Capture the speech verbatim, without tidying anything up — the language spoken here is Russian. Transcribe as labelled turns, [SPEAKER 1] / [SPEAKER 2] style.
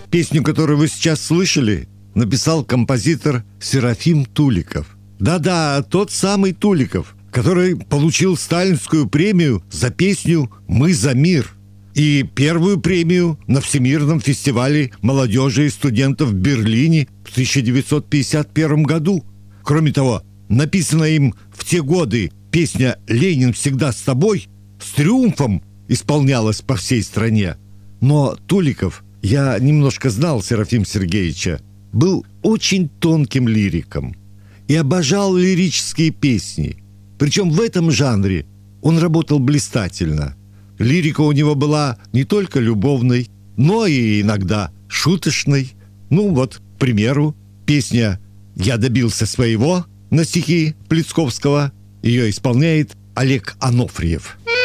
[SPEAKER 1] Песню, которую вы сейчас слышали, написал композитор Серафим Туликов. Да-да, тот самый Туликов, который получил сталинскую премию за песню «Мы за мир» и первую премию на Всемирном фестивале молодежи и студентов в Берлине в тысяча девятьсот пятьдесят первом году. Кроме того, написанная им в те годы песня «Ленин всегда с тобой» с триумфом исполнялась по всей стране. Но Туликов, я немножко знал Серафима Сергеевича, был очень тонким лириком и обожал лирические песни. Причем в этом жанре он работал блистательно. Лирика у него была не только любовной, но и иногда шуточной. Ну вот, к примеру, песня «Я добился своего» на стихи Плецковского. Ее исполняет Олег Анофриев.